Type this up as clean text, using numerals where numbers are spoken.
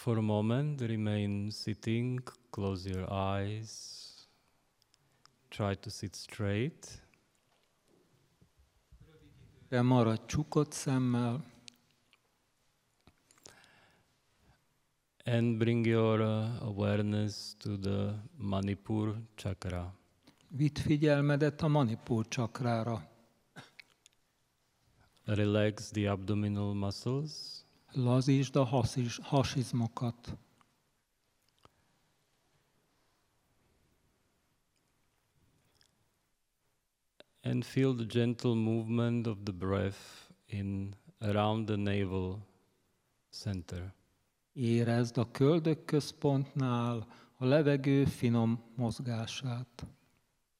For a moment, remain sitting, close your eyes, try to sit straight. Maradj csukott szemmel. And bring your awareness to the Manipur chakra. Vidd figyelmedet a Manipur csakrára. Relax the abdominal muscles. Lazítsd a hasizmokat. And feel the gentle movement of the breath around the navel center. Érezd a köldökközpontnál a levegő finom mozgását.